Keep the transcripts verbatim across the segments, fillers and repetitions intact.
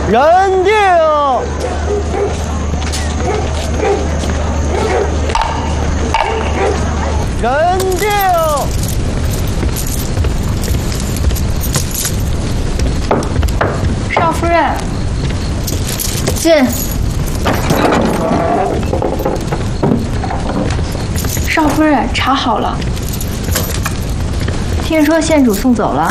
人定。人定。 少夫人，进。少夫人，茶好了。听说县主送走了。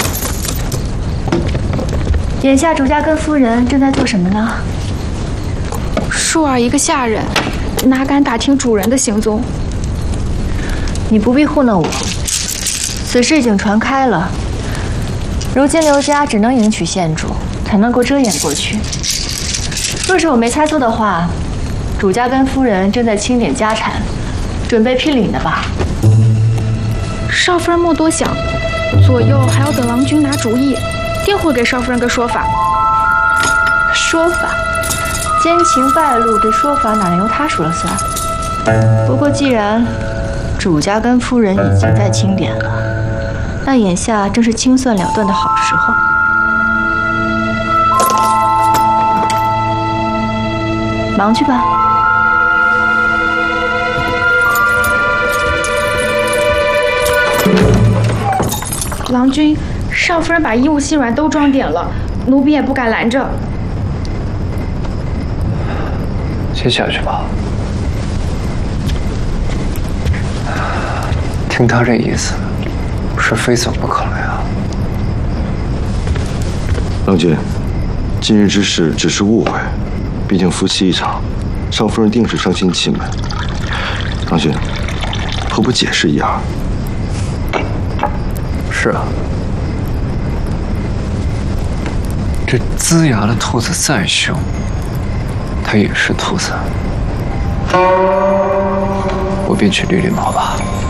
眼下主家跟夫人正在做什么呢？ 淑儿一个下人，哪敢打听主人的行踪？ 你不必糊弄我，此事已经传开了。如今刘家只能迎娶县主，才能够遮掩过去。若是我没猜错的话，主家跟夫人正在清点家产，准备聘礼呢吧？ 少夫人莫多想，左右还要等郎君拿主意，定会给少夫人个说法。 说法？奸情败露，这说法哪能由他说了算？不过既然主家跟夫人已经在清点了，那眼下正是清算了断的好时候。忙去吧。 郎君，少夫人把衣物细软都装点了，奴婢也不敢拦着。 先下去吧。听他这意思，是非走不可了呀。 郎君，今日之事只是误会，毕竟夫妻一场，少夫人定是伤心气闷。郎君，何不解释一二？ 是啊，这龇牙的兔子再凶，它也是兔子。我便去捋捋毛吧。